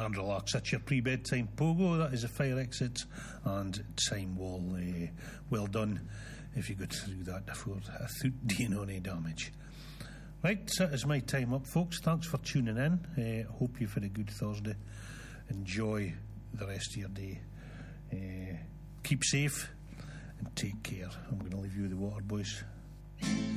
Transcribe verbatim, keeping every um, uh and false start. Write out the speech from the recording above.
and relax. That's your pre-bedtime pogo. That is a fire exit and time wall. Uh, well done if you got through that before I thought doing any damage. Right, that is my time up, folks. Thanks for tuning in. Uh, hope you've had a good Thursday. Enjoy the rest of your day. Uh, keep safe and take care. I'm going to leave you with the Water Boys.